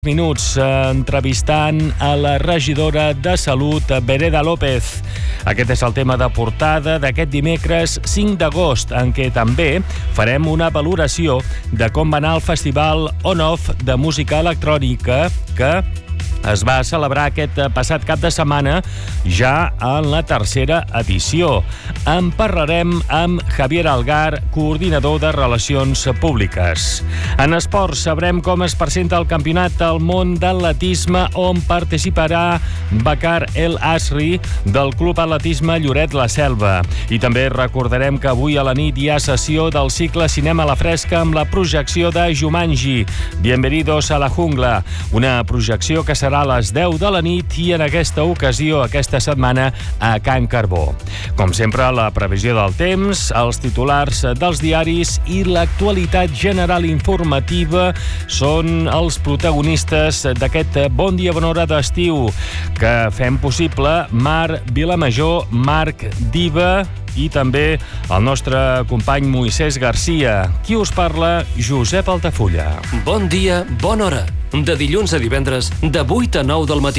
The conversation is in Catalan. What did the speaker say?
minuts entrevistant a la regidora de Salut, Vereda López. Aquest és el tema de portada d'aquest dimecres 5 d'agost, en què també farem una valoració de com va anar el Festival On-Off de música electrònica que es va celebrar aquest passat cap de setmana, ja en la tercera edició. En parlarem amb Javier Algar, coordinador de Relacions Públiques. En esports sabrem com es presenta el Campionat del Món d'Atletisme, on participarà Bakar El Asri del Club Atletisme Lloret la Selva. I també recordarem que avui a la nit hi ha sessió del cicle Cinema a la Fresca amb la projecció de Jumanji, Bienvenidos a la Jungla, una projecció que serà a les 10 de la nit i en aquesta ocasió, aquesta setmana, a Can Carbó. Com sempre, la previsió del temps, els titulars dels diaris i l'actualitat general informativa són els protagonistes d'aquest Bon dia, bona hora d'estiu que fem possible Mar Vilamajor, Marc Diva i també el nostre company Moisès Garcia. Qui us parla? Josep Altafulla. Bon dia, bona hora. De dilluns a divendres, de 8 a 9 del matí.